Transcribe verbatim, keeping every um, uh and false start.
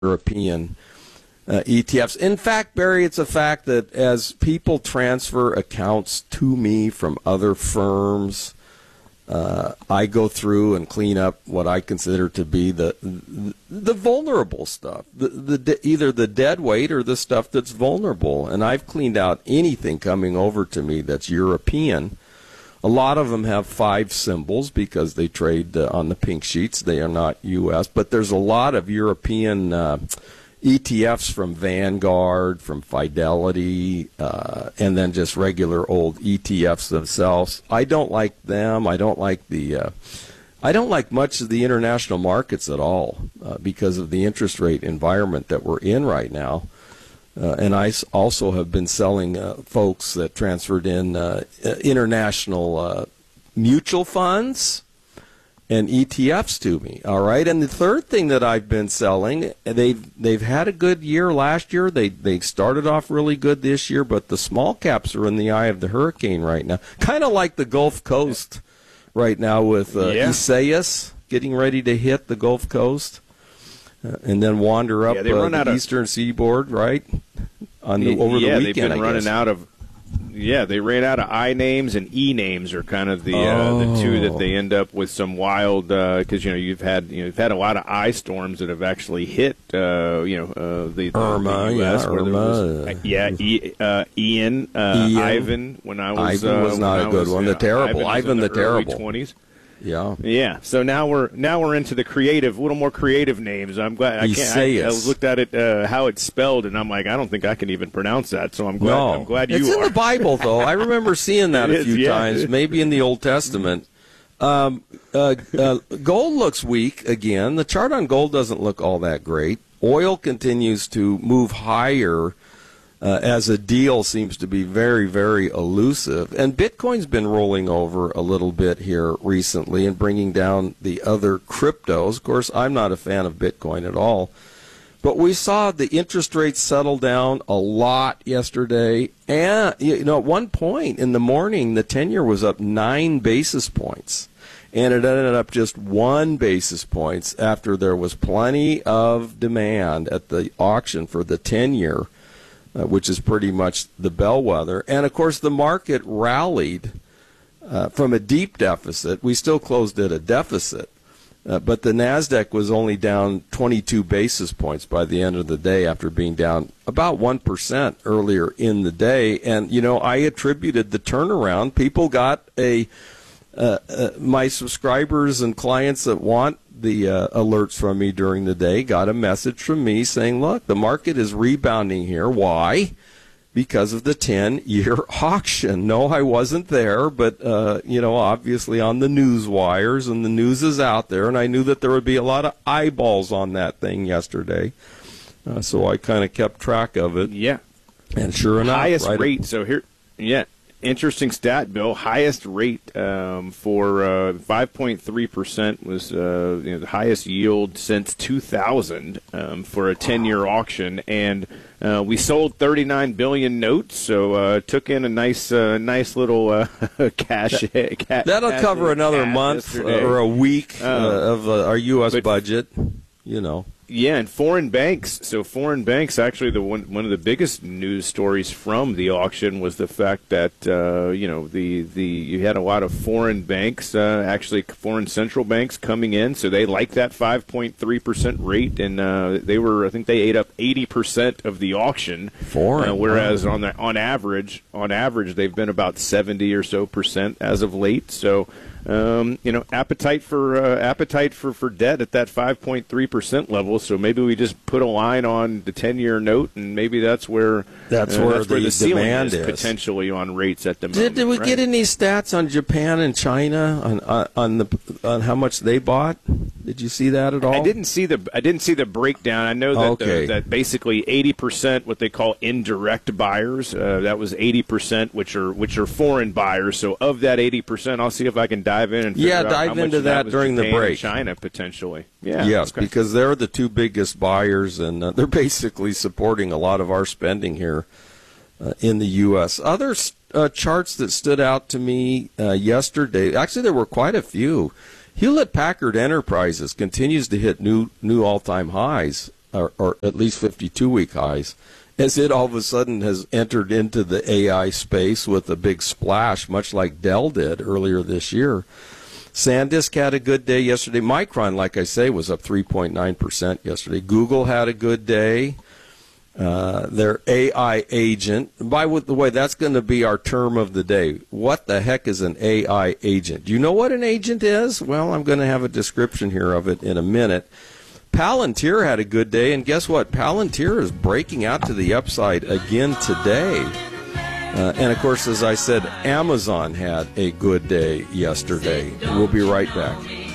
European uh, E T Fs. In fact, Barry, it's a fact that as people transfer accounts to me from other firms, uh, I go through and clean up what I consider to be the the, the vulnerable stuff, the, the either the dead weight or the stuff that's vulnerable. And I've cleaned out anything coming over to me that's European. A lot of them have five symbols because they trade uh, on the pink sheets. They are not U S, but there's a lot of European uh, E T Fs from Vanguard, from Fidelity, uh, and then just regular old E T Fs themselves. I don't like them. I don't like the. Uh, I don't like much of the international markets at all uh, because of the interest rate environment that we're in right now. Uh, and I also have been selling uh, folks that transferred in uh, international uh, mutual funds and E T Fs to me. All right, and the third thing that I've been selling, they've they've had a good year last year. They they started off really good this year, but the small caps are in the eye of the hurricane right now. Kind of like the Gulf Coast right now with uh, yeah. Isaias getting ready to hit the Gulf Coast. Uh, and then wander up yeah, uh, the of, eastern seaboard, right? On the, over yeah, the weekend, they've been I running guess. out of. Yeah, they ran out of I names, and E names are kind of the oh. uh, the two that they end up with some wild because uh, you know you've had you know you've had a lot of I storms that have actually hit uh, you know uh, the, the, Irma, the U S yeah, where there was, Irma. uh, yeah, e, uh, Ian, uh, Ian, Ivan. When I was Ivan was uh, not when a I good was, one. Uh, The terrible, Ivan, Ivan the, the terrible. twenties. Yeah, yeah. So now we're now we're into the creative, a little more creative names. I'm glad. I can't. I, I looked at it uh, how it's spelled, and I'm like, I don't think I can even pronounce that. So I'm glad. No. I'm glad you it's are. in the Bible, though. I remember seeing that It a is, few yeah. times, maybe in the Old Testament. Um, uh, uh, gold looks weak again. The chart on gold doesn't look all that great. Oil continues to move higher. Uh, as a deal seems to be very, very elusive. And Bitcoin's been rolling over a little bit here recently and bringing down the other cryptos. Of course, I'm not a fan of Bitcoin at all. But we saw the interest rates settle down a lot yesterday. And, you know, at one point in the morning, the ten-year was up nine basis points. And it ended up just one basis points after there was plenty of demand at the auction for the ten-year. Uh, which is pretty much the bellwether. And, of course, the market rallied uh, from a deep deficit. We still closed at a deficit. Uh, but the NASDAQ was only down twenty-two basis points by the end of the day after being down about one percent earlier in the day. And, you know, I attributed the turnaround. People got a uh, uh, – my subscribers and clients that want the uh, alerts from me during the day got a message from me saying, look, the market is rebounding here. Why? Because of the ten-year auction. No, I wasn't there, but, uh, you know, obviously on the news wires, and the news is out there, and I knew that there would be a lot of eyeballs on that thing yesterday. Uh, so I kind of kept track of it. Yeah. And sure enough. Highest right rate. So here, yeah. Interesting stat, Bill. Highest rate um, for uh, five point three percent was uh, you know, the highest yield since two thousand um, for a ten-year auction. And uh, we sold thirty-nine billion notes, so uh, took in a nice uh, nice little uh, cash. That, cash that'll cash cover another month yesterday. or a week uh, Um, of uh, our U S but, budget, you know. Yeah, and foreign banks. So foreign banks, actually, the one one of the biggest news stories from the auction was the fact that uh, you know the, the you had a lot of foreign banks, uh, actually foreign central banks coming in. So they liked that five point three percent rate, and uh, they were I think they ate up eighty percent of the auction. Foreign, uh, whereas on the on average on average they've been about seventy or so percent as of late. So. Um, you know, appetite for uh, appetite for, for debt at that five point three percent level. So maybe we just put a line on the ten-year note, and maybe that's where that's uh, where that's the, where the ceiling demand is, is potentially on rates at the did, moment. did we right? get any stats on Japan and China on on, on the on how much they bought? Did you see that at all? I didn't see the I didn't see the breakdown. I know that okay. the, that basically eighty percent what they call indirect buyers. Uh, that was eighty percent, which are which are foreign buyers. So of that eighty percent, I'll see if I can dive in and figure yeah, out dive how much into of that, that was during Japan the break. and China potentially. Yeah. Yes, okay. because they're the two biggest buyers, and uh, they're basically supporting a lot of our spending here uh, in the U S. Other uh, charts that stood out to me uh, yesterday, actually there were quite a few. Hewlett-Packard Enterprises continues to hit new new all-time highs. or, or at least fifty-two week highs, as it all of a sudden has entered into the A I space with a big splash, much like Dell did earlier this year. SanDisk had a good day yesterday. Micron, like I say, was up three point nine percent yesterday. Google had a good day. Uh, their A I agent, by the way, that's going to be our term of the day. What the heck is an A I agent? Do you know what an agent is? Well, I'm going to have a description here of it in a minute. Palantir had a good day, and guess what? Palantir is breaking out to the upside again today. Uh, and, of course, as I said, Amazon had a good day yesterday. We'll be right back.